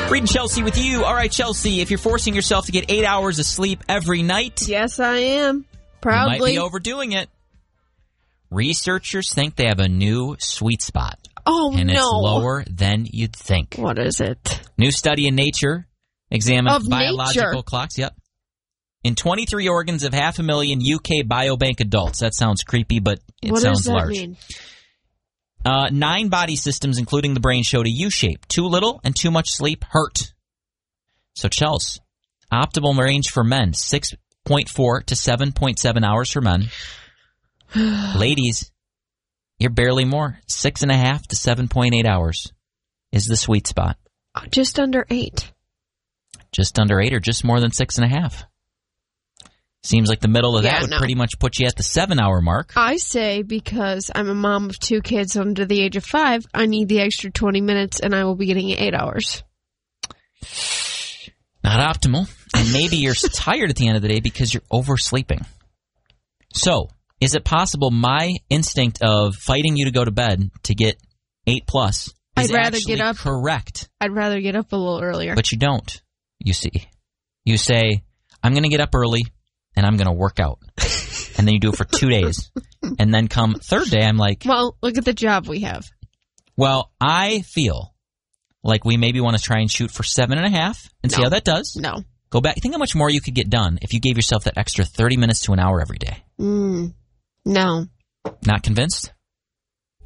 Reed and Chelsea with you. All right, Chelsea, if you're forcing yourself to get 8 hours of sleep every night, yes, I am. Proudly. You might be overdoing it. Researchers think they have a new sweet spot. Oh, and no. it's lower than you'd think. What is it? New study in Nature examines Of biological nature. clocks. Yep. In 23 organs of 500,000 UK biobank adults. That sounds creepy, but it sounds large. What does that mean? 9 body systems, including the brain, showed a U-shape. Too little and too much sleep hurt. So, Chels, optimal range for men, 6.4 to 7.7 hours for men. Ladies, you're barely more. 6.5 to 7.8 hours is the sweet spot. Just under 8. Just under 8 or just more than 6.5. Seems like the middle of that would pretty much put you at the 7-hour mark. I say because I'm a mom of 2 kids under the age of 5, I need the extra 20 minutes and I will be getting 8 hours. Not optimal. And maybe you're tired at the end of the day because you're oversleeping. So, is it possible my instinct of fighting you to go to bed to get 8 plus is actually correct? I'd rather get up a little earlier. But you don't, you see. You say, I'm going to get up early and I'm going to work out. And then you do it for 2 days. And then come third day, I'm like... Well, look at the job we have. Well, I feel like we maybe want to try and shoot for 7.5 and see how that does. No. Go back. Think how much more you could get done if you gave yourself that extra 30 minutes to an hour every day. No. Not convinced?